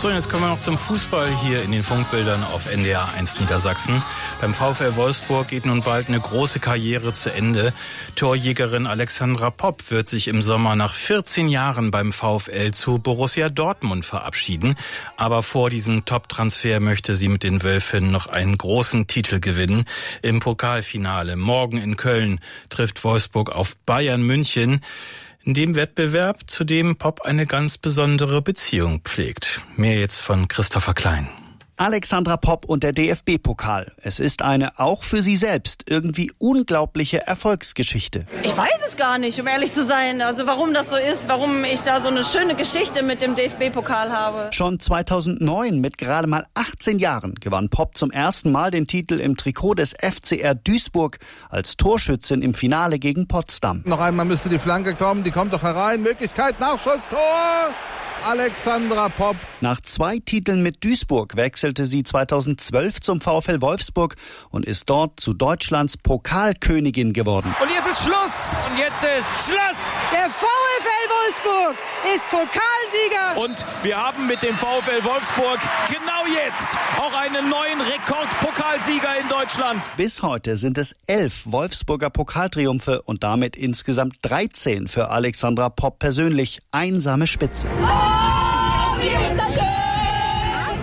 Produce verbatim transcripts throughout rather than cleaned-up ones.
So, und jetzt kommen wir noch zum Fußball hier in den Funkbildern auf N D R eins Niedersachsen. Beim VfL Wolfsburg geht nun bald eine große Karriere zu Ende. Torjägerin Alexandra Popp wird sich im Sommer nach vierzehn Jahren beim VfL zu Borussia Dortmund verabschieden. Aber vor diesem Top-Transfer möchte sie mit den Wölfinnen noch einen großen Titel gewinnen. Im Pokalfinale morgen in Köln trifft Wolfsburg auf Bayern München. In dem Wettbewerb, zu dem Popp eine ganz besondere Beziehung pflegt. Mehr jetzt von Christopher Klein. Alexandra Popp und der D F B-Pokal. Es ist eine, auch für sie selbst, irgendwie unglaubliche Erfolgsgeschichte. Ich weiß es gar nicht, um ehrlich zu sein. Also warum das so ist, warum ich da so eine schöne Geschichte mit dem D F B-Pokal habe. Schon zweitausendneun, mit gerade mal achtzehn Jahren, gewann Popp zum ersten Mal den Titel im Trikot des F C R Duisburg als Torschützin im Finale gegen Potsdam. Noch einmal müsste die Flanke kommen, die kommt doch herein. Möglichkeit, Nachschuss, Tor! Alexandra Popp. Nach zwei Titeln mit Duisburg wechselte sie zweitausendzwölf zum VfL Wolfsburg und ist dort zu Deutschlands Pokalkönigin geworden. Und jetzt ist Schluss! Und jetzt ist Schluss! Der VfL Wolfsburg ist Pokalsieger! Und wir haben mit dem VfL Wolfsburg genau jetzt auch einen neuen Rekordpokalsieger in Deutschland. Bis heute sind es elf Wolfsburger Pokaltriumphe und damit insgesamt dreizehn für Alexandra Popp persönlich. Einsame Spitze. Oh, wie ist das schön!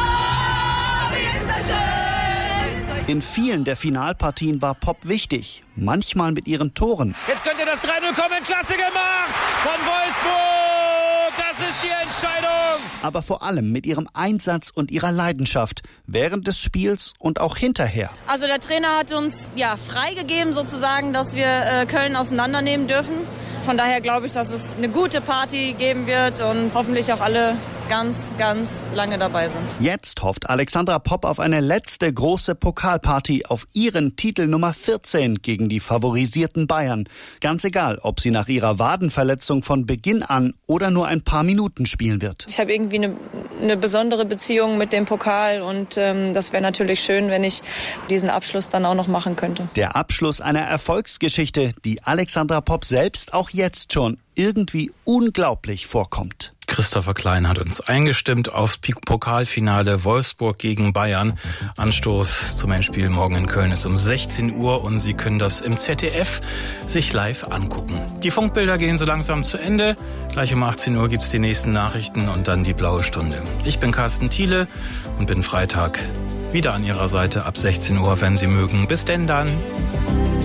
Oh, wie ist das schön! In vielen der Finalpartien war Popp wichtig, manchmal mit ihren Toren. Jetzt könnte das drei null kommen, klasse gemacht von Wolfsburg! Das ist die Entscheidung! Aber vor allem mit ihrem Einsatz und ihrer Leidenschaft, während des Spiels und auch hinterher. Also der Trainer hat uns ja freigegeben sozusagen, dass wir äh, Köln auseinandernehmen dürfen. Von daher glaube ich, dass es eine gute Party geben wird und hoffentlich auch alle ganz, ganz lange dabei sind. Jetzt hofft Alexandra Popp auf eine letzte große Pokalparty, auf ihren Titel Nummer vierzehn gegen die favorisierten Bayern. Ganz egal, ob sie nach ihrer Wadenverletzung von Beginn an oder nur ein paar Minuten spielen wird. Ich habe irgendwie eine, eine besondere Beziehung mit dem Pokal und ähm, das wäre natürlich schön, wenn ich diesen Abschluss dann auch noch machen könnte. Der Abschluss einer Erfolgsgeschichte, die Alexandra Popp selbst auch jetzt schon irgendwie unglaublich vorkommt. Christopher Klein hat uns eingestimmt aufs Pokalfinale Wolfsburg gegen Bayern. Anstoß zum Endspiel morgen in Köln ist um sechzehn Uhr und Sie können das im Z D F sich live angucken. Die Funkbilder gehen so langsam zu Ende. Gleich um achtzehn Uhr gibt es die nächsten Nachrichten und dann die blaue Stunde. Ich bin Carsten Thiele und bin Freitag wieder an Ihrer Seite ab sechzehn Uhr, wenn Sie mögen. Bis denn dann.